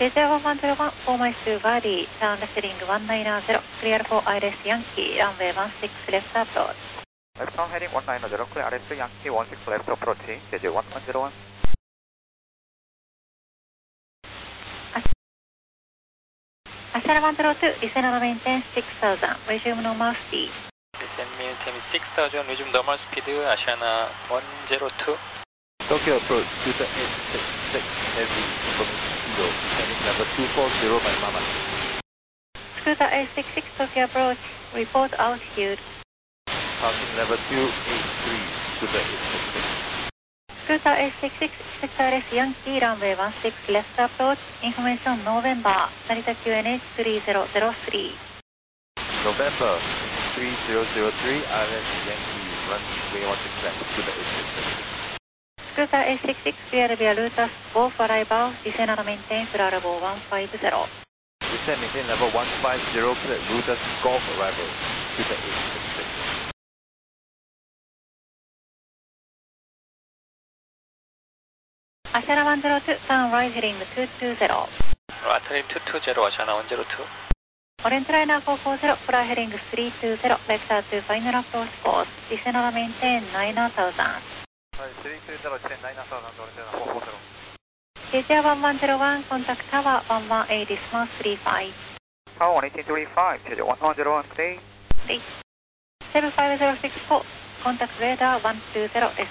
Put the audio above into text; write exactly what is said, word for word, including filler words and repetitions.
ジェイジェイワンワンゼロワン、four miles to Gardi, turn left heading one nine zero, clear for I R S Yankee, runway one six left approach. Left down heading one nine zero, clear I R S Yankee one six left approaching,ジェイジェイワンワンゼロワン. Ashana one zero two, descend and maintain six thousand, resume normal speed. Descend maintain six thousand, resume normal speed, Ashana one zero two. Tokyo approach, Scooter eight six six, heavy, information zero, descending level two four zero by Mama. Scooter eight six six, Tokyo approach, report altitude. Passing level two eight three, Scooter eight six six. Scooter eight six six, I R S Yankee, runway one six left approach, information November, Narita Q N H three zero zero three. November three zero zero three, I R S Yankee, runway one six left, Scooter eight six six. Scooter eight six six, clear via Lutas, go for arrival, descend and maintain flight level one five zero. Descend maintain level one five zero, clear Lutas, golf arrival, Scooter eight six six. Ashana one zero two, turn right heading two two zero. Right heading two two zero, Ashana one zero two. Orange liner four four zero, fly heading three two zero, vector to final approach course, descend and maintain nine thousand. three two zero, descend nine thousand, orange liner four four zero. J J one one zero one, contact tower one one eight, decimal three five. Tower one eight three five, J J one one zero one, stay. Stay. seven five zero six four, contact radar one two zero,